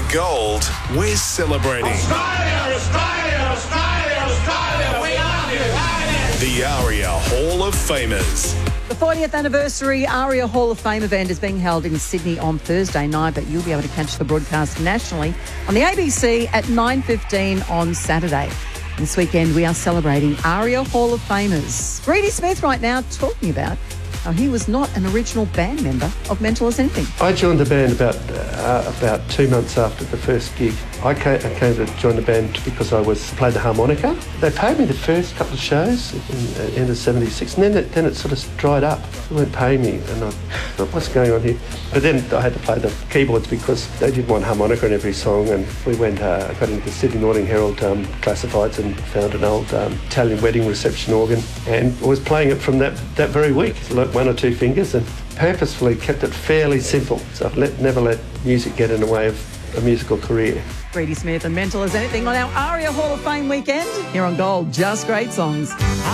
Gold, we're celebrating Australia, Australia, Australia, Australia, we love you. the ARIA Hall of Famers. The 40th anniversary ARIA Hall of Fame event is being held in Sydney on Thursday night, but you'll be able to catch the broadcast nationally on the ABC at 9:15 on Saturday. This weekend we are celebrating ARIA Hall of Famers. Greedy Smith right now talking about how he was not an original band member of Mental as Anything. I joined the band about 2 months after the first gig. I came to join the band because I played the harmonica. They paid me the first couple of shows in the end of '76, and then it sort of dried up. They weren't paying me, and I thought, what's going on here? But then I had to play the keyboards because they did want harmonica in every song, and we got into the Sydney Morning Herald classifieds and found an old Italian wedding reception organ, and was playing it from that very week. Learnt one or two fingers and purposefully kept it fairly simple. So I've never let music get in the way of a musical career. Greedy Smith and Mental as Anything on our ARIA Hall of Fame weekend here on Gold. Just great songs.